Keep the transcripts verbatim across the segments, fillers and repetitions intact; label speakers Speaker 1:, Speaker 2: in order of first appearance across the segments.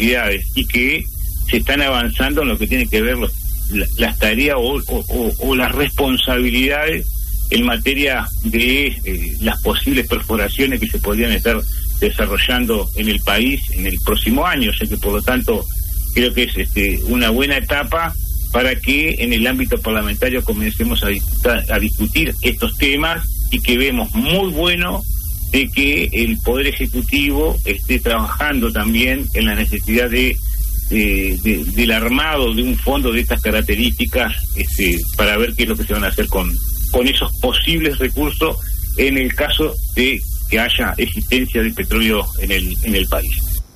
Speaker 1: necesidades y que se están avanzando en lo que tiene que ver los, la, las tareas o, o, o, o las responsabilidades en materia de eh, las posibles perforaciones que se podrían estar desarrollando en el país en el próximo año. O sea que por lo tanto creo que es este, una buena etapa para que en el ámbito parlamentario comencemos a discutir, a discutir estos temas, y que vemos muy bueno de que el Poder Ejecutivo esté trabajando también en la necesidad de, de, de del armado de un fondo de estas características, este, para ver qué es lo que se van a hacer con, con esos posibles recursos en el caso de que haya existencia de petróleo en el, en el país.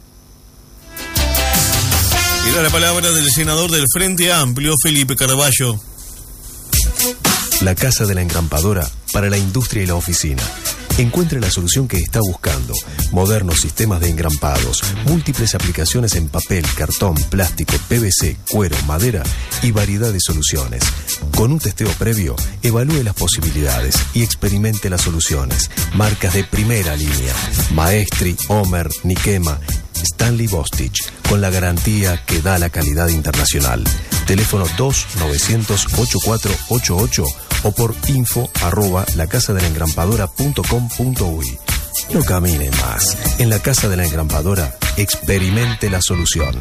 Speaker 2: Era la palabra del senador del Frente Amplio, Felipe Carballo.
Speaker 3: La Casa de la Engrampadora para la industria y la oficina. Encuentre la solución que está buscando. Modernos sistemas de engrampados, múltiples aplicaciones en papel, cartón, plástico, P V C, cuero, madera y variedad de soluciones. Con un testeo previo, evalúe las posibilidades y experimente las soluciones. Marcas de primera línea: Maestri, Homer, Nikema, Stanley Bostich, con la garantía que da la calidad internacional. Teléfono dos novecientos ochenta y cuatro ochenta y ocho o por info arroba lacasadelengrampadora punto com punto uy. No camine más. En la Casa de la Engrampadora, experimente la solución.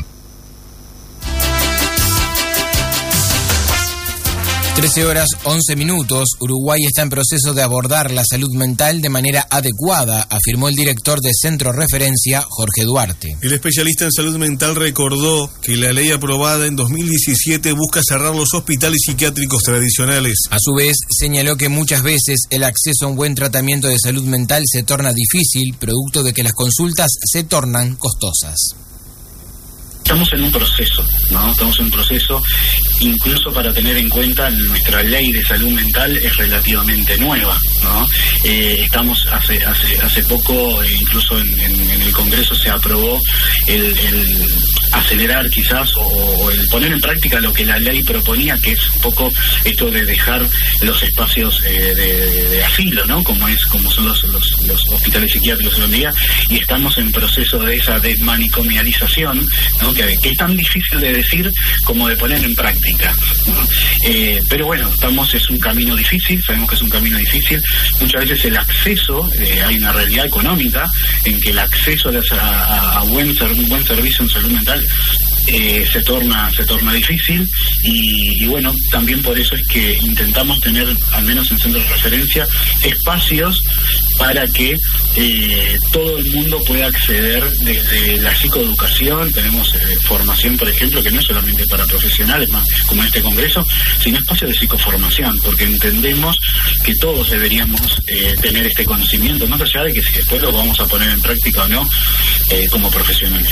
Speaker 4: trece horas once minutos. Uruguay está en proceso de abordar la salud mental de manera adecuada, afirmó el director de Centro Referencia, Jorge Duarte.
Speaker 2: El especialista en salud mental recordó que la ley aprobada en dos mil diecisiete busca cerrar los hospitales psiquiátricos tradicionales.
Speaker 4: A su vez, señaló que muchas veces el acceso a un buen tratamiento de salud mental se torna difícil, producto de que las consultas se tornan costosas.
Speaker 5: Estamos en un proceso, ¿no? Estamos en un proceso, incluso para tener en cuenta nuestra ley de salud mental es relativamente nueva, ¿no? Eh, estamos hace hace hace poco, eh, incluso en, en, en el Congreso se aprobó el, el acelerar quizás o, o el poner en práctica lo que la ley proponía, que es un poco esto de dejar los espacios eh, de, de, de asilo, ¿no? Como es como son los, los, los hospitales psiquiátricos hoy en día, y estamos en proceso de esa desmanicomialización, ¿no? Que, que es tan difícil de decir como de poner en práctica, ¿no? Eh, pero bueno, estamos, es un camino difícil, sabemos que es un camino difícil. Muchas veces el acceso, eh, hay una realidad económica en que el acceso a, a, a buen, un buen servicio en salud mental eh, se torna se torna difícil, y, y bueno, también por eso es que intentamos tener, al menos en Centro de Referencia, espacios para que eh, todo el mundo pueda acceder desde la psicoeducación. Tenemos eh, formación, por ejemplo, que no es solamente para profesionales, más como en este congreso, sino espacios de psicoformación, porque entendemos que todos deberíamos eh, tener este conocimiento, más allá de que si después lo vamos a poner en práctica o no, eh, como profesionales.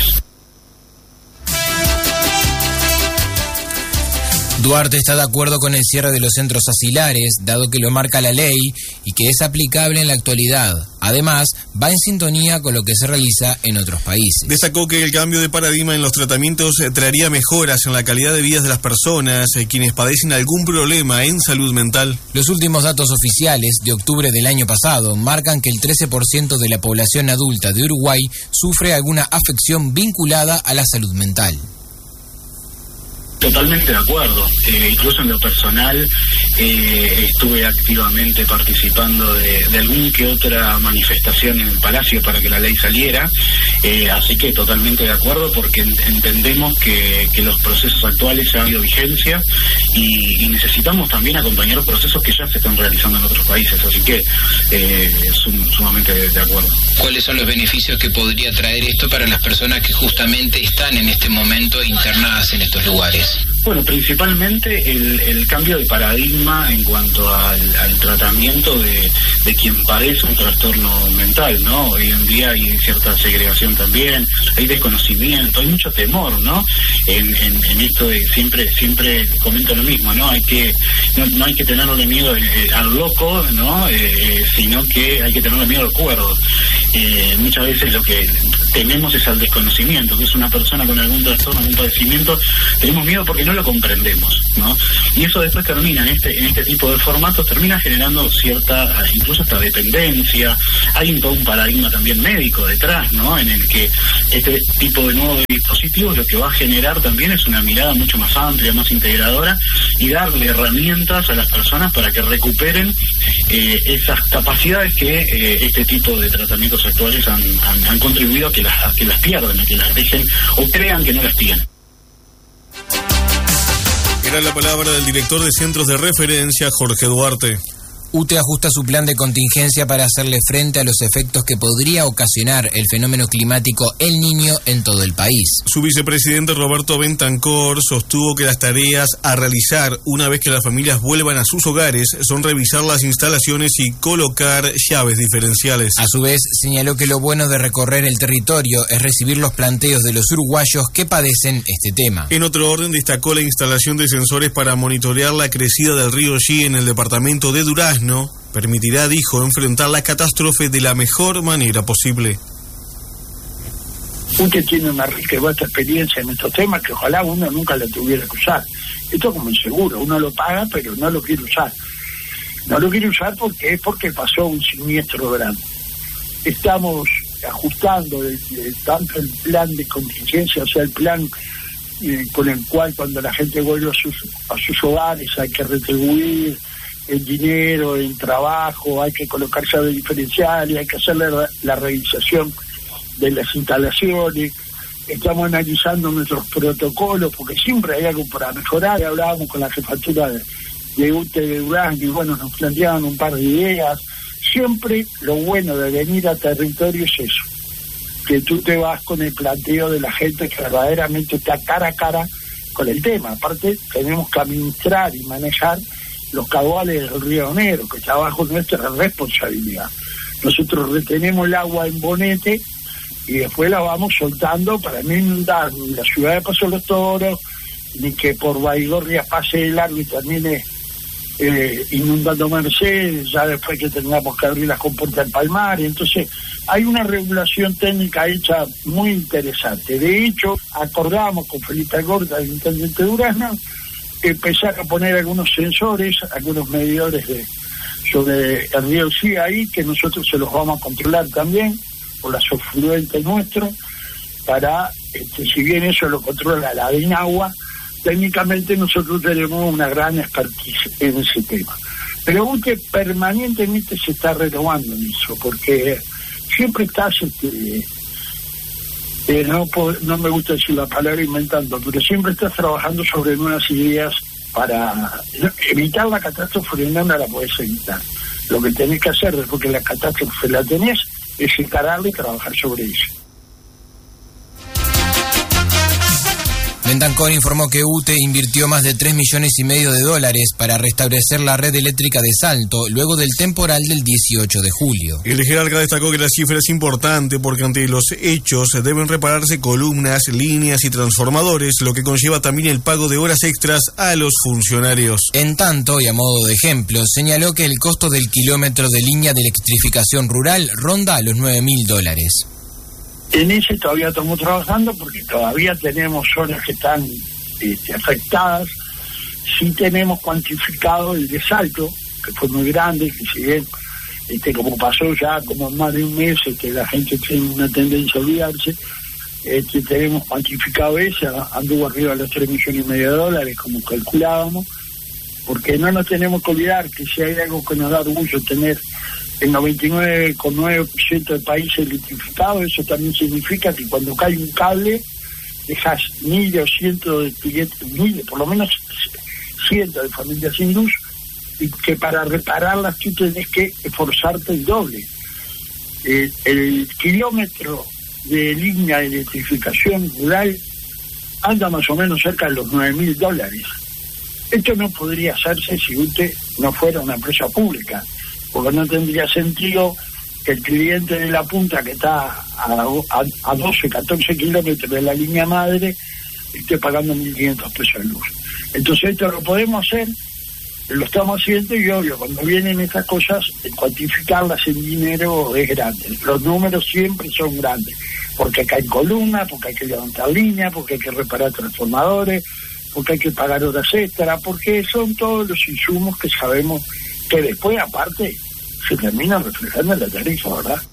Speaker 4: Duarte está de acuerdo con el cierre de los centros asilares, dado que lo marca la ley y que es aplicable en la actualidad. Además, va en sintonía con lo que se realiza en otros países.
Speaker 2: Destacó que el cambio de paradigma en los tratamientos traería mejoras en la calidad de vida de las personas, eh, quienes padecen algún problema en salud mental.
Speaker 4: Los últimos datos oficiales de octubre del año pasado marcan que el trece por ciento de la población adulta de Uruguay sufre alguna afección vinculada a la salud mental.
Speaker 5: Totalmente de acuerdo. Eh, incluso en lo personal eh, estuve activamente participando de, de algún que otra manifestación en el Palacio para que la ley saliera, eh, así que totalmente de acuerdo, porque en, entendemos que, que los procesos actuales ya han habido vigencia y, y necesitamos también acompañar procesos que ya se están realizando en otros países, así que eh, sum, sumamente de, de acuerdo.
Speaker 6: ¿Cuáles son los beneficios que podría traer esto para las personas que justamente están en este momento internadas en estos lugares?
Speaker 5: Bueno, principalmente el, el cambio de paradigma en cuanto al, al tratamiento de, de quien padece un trastorno mental, ¿no? Hoy en día hay cierta segregación también, hay desconocimiento, hay mucho temor, ¿no? En, en, en esto de siempre siempre comento lo mismo, ¿no? Hay que no, no hay que tenerle miedo eh, al loco, ¿no? Eh, sino que hay que tenerle miedo al cuerdo. Eh, muchas veces lo que tenemos es al desconocimiento, que es una persona con algún trastorno, algún padecimiento, tenemos miedo porque no lo comprendemos, ¿no? Y eso después termina, en este en este tipo de formatos, termina generando cierta, incluso hasta dependencia. Hay un, todo un paradigma también médico detrás, ¿no? En el que este tipo de nuevos dispositivos lo que va a generar también es una mirada mucho más amplia, más integradora, y darle herramientas a las personas para que recuperen eh, esas capacidades que eh, este tipo de tratamientos actuales han, han, han contribuido a que las, a que las pierdan, a que las dejen o crean que no las tienen.
Speaker 2: Era la palabra del director de Centros de Referencia, Jorge Duarte.
Speaker 4: U T E ajusta su plan de contingencia para hacerle frente a los efectos que podría ocasionar el fenómeno climático El Niño en todo el país.
Speaker 2: Su vicepresidente Roberto Bentancor sostuvo que las tareas a realizar una vez que las familias vuelvan a sus hogares son revisar las instalaciones y colocar llaves diferenciales.
Speaker 4: A su vez, señaló que lo bueno de recorrer el territorio es recibir los planteos de los uruguayos que padecen este tema.
Speaker 2: En otro orden, destacó la instalación de sensores para monitorear la crecida del río Xi en el departamento de Durazno. Permitirá, dijo, enfrentar la catástrofe de la mejor manera posible.
Speaker 7: Usted tiene una rica y vasta experiencia en estos temas que ojalá uno nunca la tuviera que usar. Esto es como el seguro, uno lo paga pero no lo quiere usar. No lo quiere usar porque es porque pasó un siniestro grande. Estamos ajustando el, el, tanto el plan de contingencia, o sea, el plan eh, con el cual cuando la gente vuelve a sus, a sus hogares hay que retribuir el dinero, el trabajo, hay que colocar llaves diferenciales, hay que hacer la, la revisación de las instalaciones. Estamos analizando nuestros protocolos porque siempre hay algo para mejorar. Hablábamos con la jefatura de, de U T E de Durazno y bueno, nos planteaban un par de ideas. Siempre lo bueno de venir a territorio es eso, que tú te vas con el planteo de la gente que verdaderamente está cara a cara con el tema. Aparte tenemos que administrar y manejar los caudales del río Negro, que está bajo nuestra responsabilidad. Nosotros retenemos el agua en bonete y después la vamos soltando para no inundar ni la ciudad de Paso de los Toros, ni que por Baigorria pase el largo y termine eh, inundando Mercedes, ya después que tengamos que abrir las compuertas del Palmar. Entonces hay una regulación técnica hecha muy interesante. De hecho, acordamos con Felipe Gorda, el intendente de Durazno, empezar a poner algunos sensores, algunos medidores de sobre el río Xi ahí, que nosotros se los vamos a controlar también por las afluentes nuestros, para, este, si bien eso lo controla la DINAGUA, técnicamente nosotros tenemos una gran expertise en ese tema. Pero usted permanentemente se está renovando en eso, porque siempre estás, este, eh, no, no me gusta decir la palabra inventando, pero siempre estás trabajando sobre nuevas ideas para evitar la catástrofe. No la podés evitar. Lo que tenés que hacer después que la catástrofe la tenés es encararla y trabajar sobre eso.
Speaker 4: Bentancor informó que U T E invirtió más de tres millones y medio de dólares para restablecer la red eléctrica de Salto luego del temporal del dieciocho de julio.
Speaker 2: El jerarca destacó que la cifra es importante porque ante los hechos deben repararse columnas, líneas y transformadores, lo que conlleva también el pago de horas extras a los funcionarios.
Speaker 4: En tanto, y a modo de ejemplo, señaló que el costo del kilómetro de línea de electrificación rural ronda los nueve mil dólares.
Speaker 7: En ese todavía estamos trabajando porque todavía tenemos zonas que están este, afectadas. Sí tenemos cuantificado el de Salto, que fue muy grande, que si bien este, como pasó ya como más de un mes, que la gente tiene una tendencia a olvidarse, este, tenemos cuantificado ese, anduvo arriba de los tres millones y medio de dólares, como calculábamos, porque no nos tenemos que olvidar que si hay algo que nos da orgullo tener el noventa y nueve coma nueve por ciento del país electrificado, eso también significa que cuando cae un cable dejas miles o cientos de clientes, miles, por lo menos cientos de familias sin luz, y que para repararlas tú tenés que esforzarte el doble. Eh, el kilómetro de línea de electrificación rural anda más o menos cerca de los nueve mil dólares. Esto no podría hacerse si usted no fuera una empresa pública, porque no tendría sentido que el cliente de la punta, que está a, a, a doce, catorce kilómetros de la línea madre, esté pagando mil quinientos pesos de luz. Entonces esto lo podemos hacer lo estamos haciendo y obvio, cuando vienen estas cosas, cuantificarlas en dinero es grande. Los números siempre son grandes, porque caen columnas, porque hay que levantar líneas, porque hay que reparar transformadores, porque hay que pagar horas extras, porque son todos los insumos que sabemos que después, aparte, se terminan reflejando en la tarifa, ¿verdad?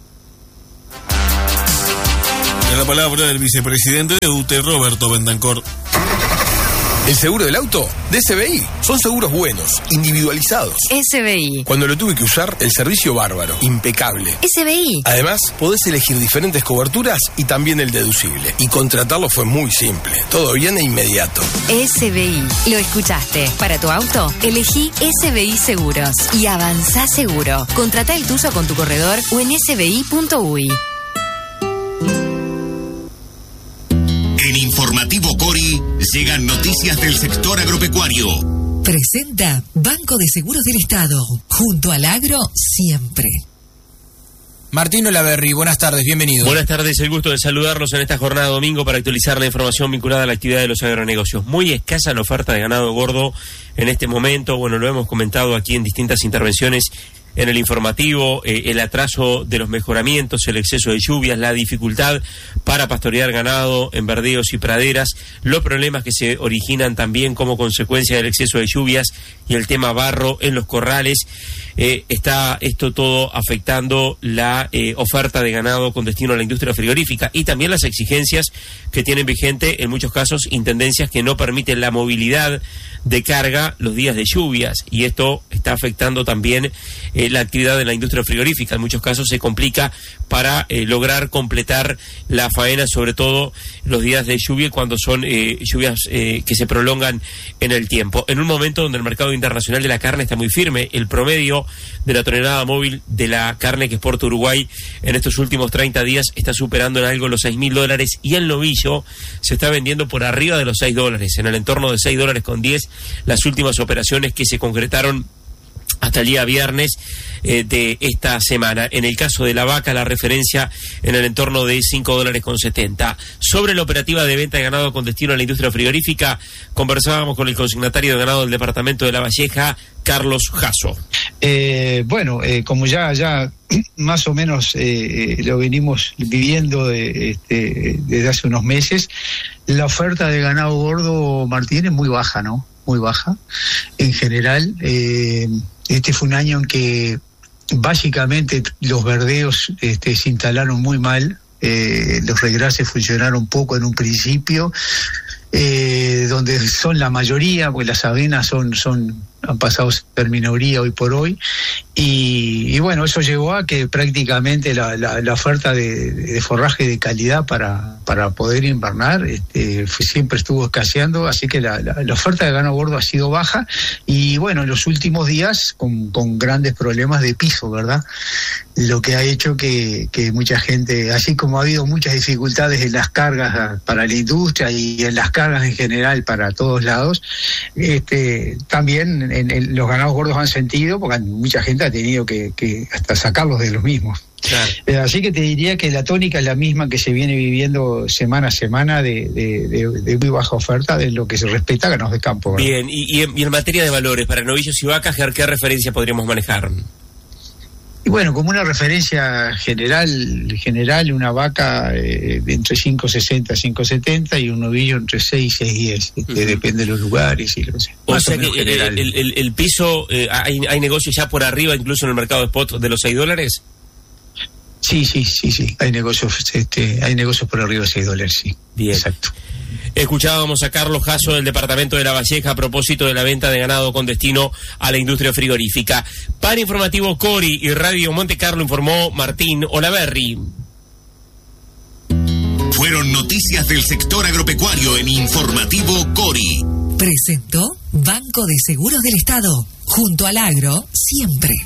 Speaker 2: Y la palabra del vicepresidente de U T E, Roberto Bentancor.
Speaker 8: El seguro del auto de S B I. Son seguros buenos, individualizados.
Speaker 9: S B I.
Speaker 8: Cuando lo tuve que usar, el servicio bárbaro, impecable.
Speaker 9: S B I.
Speaker 8: Además, podés elegir diferentes coberturas y también el deducible. Y contratarlo fue muy simple. Todo bien e inmediato.
Speaker 9: S B I. Lo escuchaste. Para tu auto, elegí S B I Seguros. Y avanzá seguro. Contratá el tuyo con tu corredor o en s b i punto u y.
Speaker 10: En Informativo Cori llegan noticias del sector agropecuario.
Speaker 11: Presenta Banco de Seguros del Estado. Junto al agro, siempre.
Speaker 4: Martín Olaverri, buenas tardes, bienvenido.
Speaker 12: Buenas tardes, el gusto de saludarlos en esta jornada de domingo para actualizar la información vinculada a la actividad de los agronegocios. Muy escasa la oferta de ganado gordo en este momento, bueno, lo hemos comentado aquí en distintas intervenciones en el informativo, eh, el atraso de los mejoramientos, el exceso de lluvias, la dificultad para pastorear ganado en verdeos y praderas, los problemas que se originan también como consecuencia del exceso de lluvias y el tema barro en los corrales. Eh, está esto todo afectando la eh, oferta de ganado con destino a la industria frigorífica y también las exigencias que tienen vigente en muchos casos intendencias que no permiten la movilidad de carga los días de lluvias, y esto está afectando también eh, la actividad de la industria frigorífica. En muchos casos se complica para eh, lograr completar la faena, sobre todo los días de lluvia, cuando son eh, lluvias eh, que se prolongan en el tiempo. En un momento donde el mercado internacional de la carne está muy firme, el promedio de la tonelada móvil de la carne que exporta Uruguay en estos últimos treinta días está superando en algo los seis mil dólares, y el novillo se está vendiendo por arriba de los seis dólares, en el entorno de seis dólares con diez, las últimas operaciones que se concretaron hasta el día viernes eh, de esta semana. En el caso de la vaca, la referencia en el entorno de cinco dólares con setenta. Sobre la operativa de venta de ganado con destino a la industria frigorífica, conversábamos con el consignatario de ganado del departamento de La Valleja, Carlos Jasso.
Speaker 13: Eh, bueno, eh, como ya ya más o menos eh, lo venimos viviendo de, este, desde hace unos meses, la oferta de ganado gordo, Martín, es muy baja, ¿no? Muy baja en general. Eh, este fue un año en que básicamente los verdeos este, se instalaron muy mal, eh, los regrases funcionaron poco en un principio, eh, donde son la mayoría, porque las avenas son, son han pasado a ser minoría hoy por hoy, y, y bueno, eso llevó a que prácticamente la, la, la oferta de, de forraje de calidad para, para poder invernar este, fue, siempre estuvo escaseando, así que la, la, la oferta de ganado gordo ha sido baja, y bueno, en los últimos días con, con grandes problemas de piso, ¿verdad? Lo que ha hecho que, que mucha gente, así como ha habido muchas dificultades en las cargas para la industria y en las cargas en general para todos lados, este, también en, en los ganados gordos han sentido, porque mucha gente ha tenido que, que hasta sacarlos de los mismos. Claro. Eh, así que te diría que la tónica es la misma que se viene viviendo semana a semana de, de, de, de muy baja oferta de lo que se respeta a ganados de campo, ¿verdad?
Speaker 12: Bien, y, y, en, y en materia de valores, para novillos y vacas, ¿qué referencia podríamos manejar?
Speaker 13: Y bueno, como una referencia general, general una vaca eh, entre cinco sesenta, cinco setenta y un novillo entre seis y seis diez, este, uh-huh. Depende de los lugares y lo que sea.
Speaker 12: O sea que el, el, el, el piso, eh, hay, hay negocios ya por arriba, incluso en el mercado de spot, de los seis dólares.
Speaker 13: Sí, sí, sí, sí, hay negocios, este, hay negocios por arriba de seis dólares, sí.
Speaker 12: Bien.
Speaker 13: Exacto.
Speaker 12: Escuchábamos a Carlos Jasso del departamento de La Valleja a propósito de la venta de ganado con destino a la industria frigorífica. Para Informativo Cori y Radio Monte Carlo informó Martín Olaverri.
Speaker 10: Fueron noticias del sector agropecuario en Informativo Cori.
Speaker 11: Presentó Banco de Seguros del Estado. Junto al agro, siempre.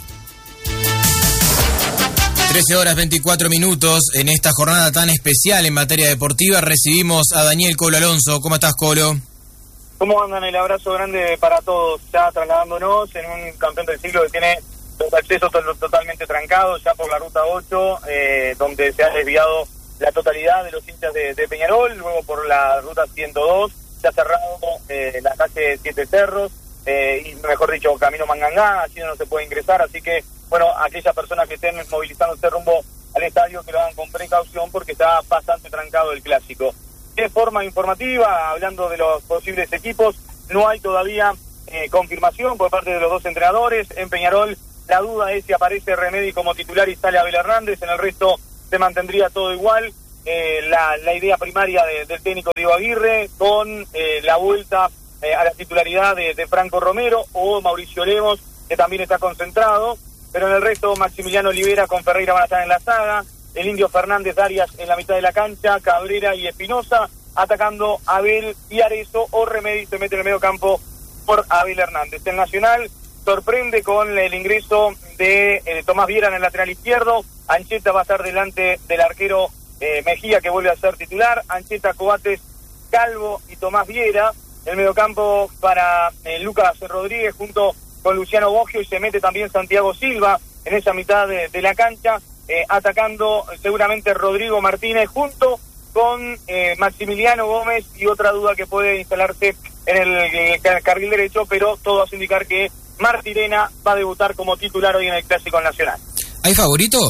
Speaker 4: trece horas veinticuatro minutos. En esta jornada tan especial en materia deportiva recibimos a Daniel Colo Alonso. ¿Cómo estás, Colo?
Speaker 14: ¿Cómo andan? El abrazo grande para todos. Ya trasladándonos en un campeón del siglo que tiene los accesos to- totalmente trancados, ya por la ruta ocho, eh, donde se ha desviado la totalidad de los hinchas de, de Peñarol, luego por la ruta ciento dos, se ha cerrado eh, la calle Siete Cerros, eh, y mejor dicho, camino Mangangá, allí no se puede ingresar, así que, bueno, aquellas personas que estén movilizándose rumbo al estadio, que lo hagan con precaución porque está bastante trancado el clásico. De forma informativa, hablando de los posibles equipos, no hay todavía eh, confirmación por parte de los dos entrenadores. En Peñarol la duda es si aparece Remedi como titular y sale Abel Hernández, en el resto se mantendría todo igual. Eh, la, la idea primaria de, del técnico Diego Aguirre, con eh, la vuelta eh, a la titularidad de, de Franco Romero o Mauricio Lemos, que también está concentrado, pero en el resto Maximiliano Olivera con Ferreira van a estar en la saga, el Indio Fernández Arias en la mitad de la cancha, Cabrera y Espinosa atacando Abel y Arezzo, o Remedi se mete en el medio campo por Abel Hernández. El Nacional sorprende con el ingreso de eh, Tomás Viera en el lateral izquierdo. Ancheta va a estar delante del arquero eh, Mejía, que vuelve a ser titular. Ancheta, Coates, Calvo y Tomás Viera. El mediocampo para eh, Lucas Rodríguez junto con Luciano Boggio, y se mete también Santiago Silva en esa mitad de, de la cancha, eh, atacando seguramente Rodrigo Martínez junto con eh, Maximiliano Gómez, y otra duda que puede instalarse en el, el, el carril derecho, pero todo hace indicar que Martirena va a debutar como titular hoy en el Clásico Nacional.
Speaker 4: ¿Hay favorito?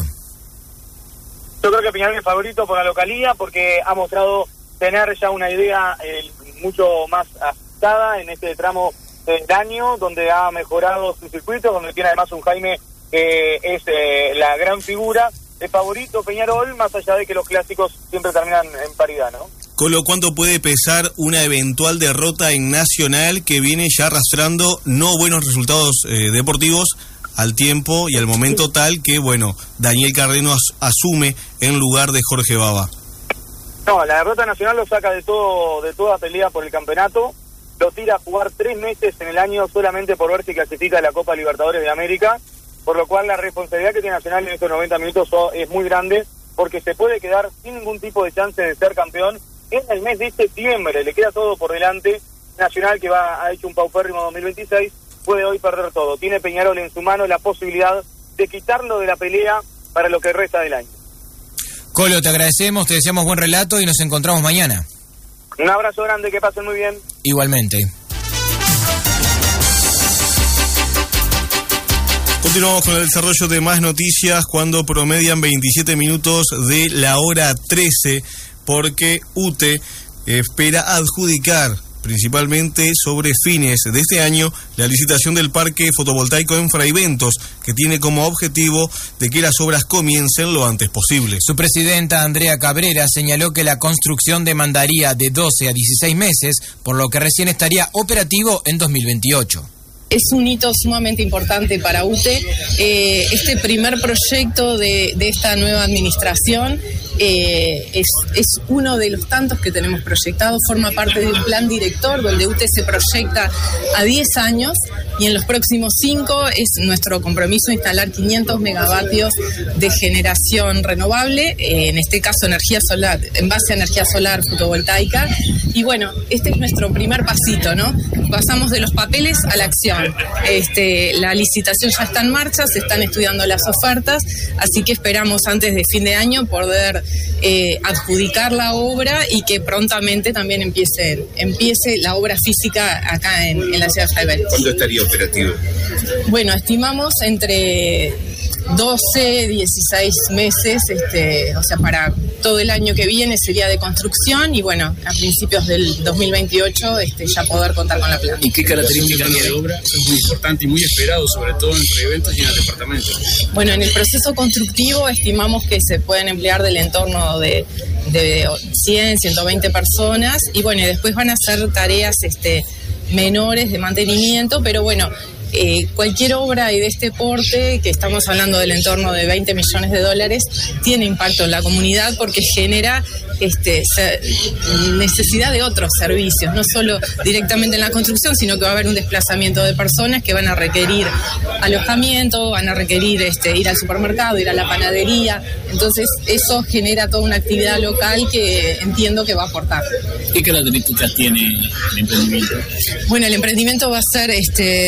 Speaker 14: Yo creo que Peñarol es favorito por la localía, porque ha mostrado tener ya una idea eh, mucho más aceptada en este tramo del año, donde ha mejorado su circuito, donde tiene además un Jaime que es eh, la gran figura. El favorito Peñarol, más allá de que los clásicos siempre terminan en paridad, ¿no?
Speaker 2: Colo, ¿cuánto puede pesar una eventual derrota en Nacional, que viene ya arrastrando no buenos resultados eh, deportivos al tiempo y al momento tal que, bueno, Daniel Carreno as- asume en lugar de Jorge Baba?
Speaker 14: No, la derrota Nacional lo saca de todo, de toda pelea por el campeonato, lo tira a jugar tres meses en el año solamente por ver si clasifica a la Copa Libertadores de América, por lo cual la responsabilidad que tiene Nacional en estos noventa minutos es muy grande, porque se puede quedar sin ningún tipo de chance de ser campeón en el mes de septiembre. Le queda todo por delante. Nacional, que va ha hecho un paupérrimo dos mil veintiséis, puede hoy perder todo. Tiene Peñarol en su mano la posibilidad de quitarlo de la pelea para lo que resta del año.
Speaker 4: Colo, te agradecemos, te deseamos buen relato y nos encontramos mañana.
Speaker 14: Un abrazo grande, que pasen muy bien.
Speaker 4: Igualmente.
Speaker 2: Continuamos con el desarrollo de más noticias cuando promedian veintisiete minutos de la hora trece, porque U T E espera adjudicar principalmente sobre fines de este año la licitación del parque fotovoltaico en Fraiventos, que tiene como objetivo de que las obras comiencen lo antes posible.
Speaker 4: Su presidenta, Andrea Cabrera, señaló que la construcción demandaría de doce a dieciséis meses, por lo que recién estaría operativo en dos mil veintiocho.
Speaker 15: Es un hito sumamente importante para U T E. Eh, este primer proyecto de, de esta nueva administración eh, es, es uno de los tantos que tenemos proyectados, forma parte de un plan director donde U T E se proyecta a diez años, y en los próximos cinco es nuestro compromiso instalar quinientos megavatios de generación renovable, eh, en este caso energía solar, en base a energía solar fotovoltaica. Y bueno, este es nuestro primer pasito, ¿no? Pasamos de los papeles a la acción. Este, la licitación ya está en marcha, se están estudiando las ofertas, así que esperamos antes de fin de año poder eh, adjudicar la obra y que prontamente también empiece, empiece la obra física acá en, en la ciudad de Fraiventos.
Speaker 10: ¿Cuándo estaría operativo?
Speaker 15: Bueno, estimamos entre doce, dieciséis meses, este, o sea, para todo el año que viene sería de construcción, y bueno, a principios del dos mil veintiocho este, ya poder contar con la planta.
Speaker 16: ¿Y qué características de obra? Eso es muy importante y muy esperado, sobre todo entre eventos y en el departamento.
Speaker 15: Bueno, en el proceso constructivo estimamos que se pueden emplear del entorno de, de cien, ciento veinte personas, y bueno, y después van a hacer tareas este, menores de mantenimiento, pero bueno, Eh, cualquier obra y de este porte, que estamos hablando del entorno de veinte millones de dólares, tiene impacto en la comunidad porque genera este, se, necesidad de otros servicios, no solo directamente en la construcción, sino que va a haber un desplazamiento de personas que van a requerir alojamiento, van a requerir este, ir al supermercado, ir a la panadería. Entonces eso genera toda una actividad local que entiendo que va a aportar.
Speaker 16: ¿Qué características tiene el emprendimiento?
Speaker 15: Bueno, el emprendimiento va a ser este, de treinta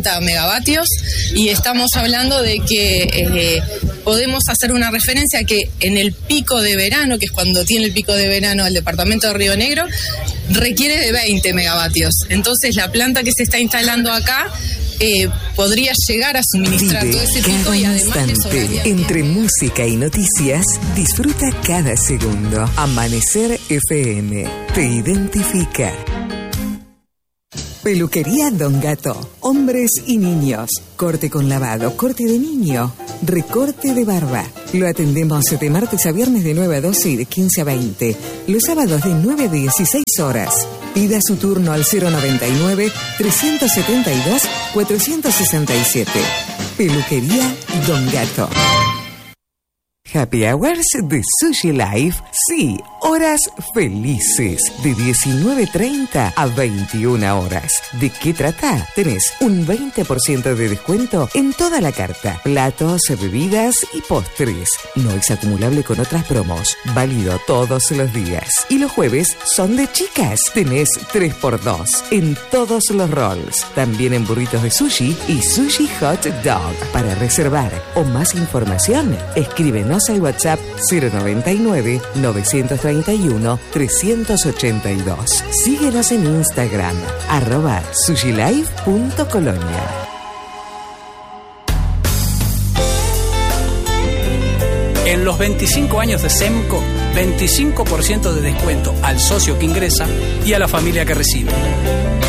Speaker 15: treinta megavatios y estamos hablando de que eh, podemos hacer una referencia que en el pico de verano, que es cuando tiene el pico de verano el departamento de Río Negro, requiere de veinte megavatios. Entonces la planta que se está instalando acá eh, podría llegar a suministrar
Speaker 17: Vive
Speaker 15: todo ese
Speaker 17: cada
Speaker 15: pico y además le
Speaker 17: instante.
Speaker 15: sobraría.
Speaker 17: Entre música y noticias, disfruta cada segundo. Amanecer F M te identifica. Peluquería Don Gato. Hombres y niños. Corte con lavado, corte de niño, recorte de barba. Lo atendemos de martes a viernes de nueve a doce y de quince a veinte. Los sábados de nueve a dieciséis horas. Pida su turno al cero noventa y nueve, trescientos setenta y dos, cuatrocientos sesenta y siete. Peluquería Don Gato. Happy Hours de Sushi Life, sí, horas felices, de diecinueve treinta a veintiuna horas. ¿De qué trata? Tenés un veinte por ciento de descuento en toda la carta, platos, bebidas y postres. No es acumulable con otras promos, válido todos los días. Y los jueves son de chicas, tenés tres por dos en todos los rolls, también en burritos de sushi y sushi hot dog. Para reservar o más información, escríbenos al WhatsApp cero noventa y nueve, novecientos treinta y uno, trescientos ochenta y dos. Síguenos en Instagram, arroba sushilife.colonia.
Speaker 18: En los veinticinco años de SEMCO, veinticinco por ciento de descuento al socio que ingresa y a la familia que recibe.